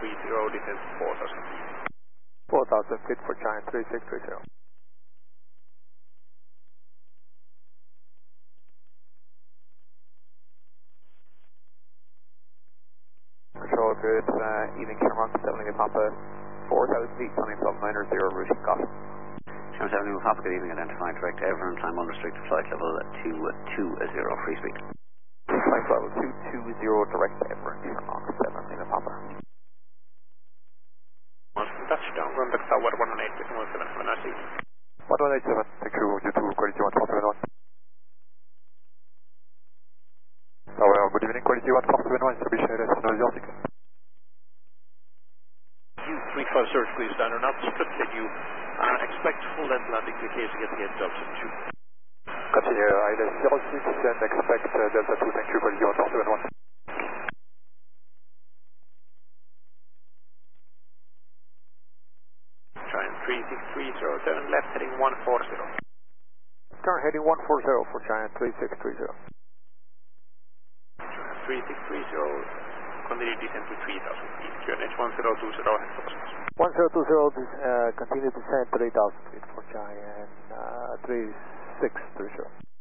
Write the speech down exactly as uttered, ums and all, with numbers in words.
three zero, descent four thousand feet. four thousand feet for Giant three six three zero. Control good, uh, evening camera, seven Papa, four thousand feet, coming from nine zero, routing got. Channel seven Papa, good evening, identified direct Everton, time unrestricted flight level two two zero, free speed. Flight level two two zero, direct Everton, Sherlock, seven Papa. Touchdown, contact tower one one eight, one seven, have a nice evening. one one eight seven, thank you, you two, quality one four seven one. Tower, good evening, quality one four seven one, Mitsubishi Airlines one zero six. You three five search, please, standard not split, can you uh, expect full length landing in case you get the heads up to two? Continue, I L S zero six and expect uh, Delta two, thank you, quality one four seven one. Giant three six three zero, turn left heading one four zero. Turn heading one four zero for Giant three six three zero. Giant three six three zero, continue descent to three thousand feet. Q N H one zero two zero, one zero two zero, uh, continue descent three thousand feet for Giant uh, three six three zero.